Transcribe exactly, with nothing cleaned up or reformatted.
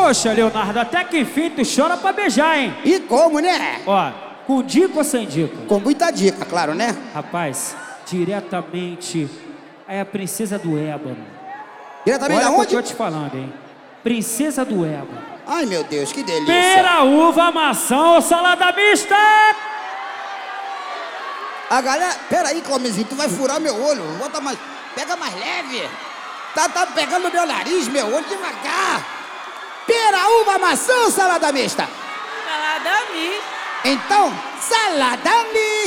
Poxa, Leonardo, até que enfim tu chora pra beijar, hein? E como, né? Ó, com dica ou sem dica? Com muita dica, claro, né? Rapaz, diretamente é a princesa do ébano. Diretamente Olha o aonde? que eu tô te falando, hein? Princesa do ébano. Ai, meu Deus, que delícia. Pera, uva, maçã ou salada mista? A galera... Pera aí, Clomezinho, tu vai furar meu olho. Bota mais... Pega mais leve. Tá, tá pegando meu nariz, meu olho, devagar. Pera, uva, maçã ou salada mista? Salada mista. Então, salada mista.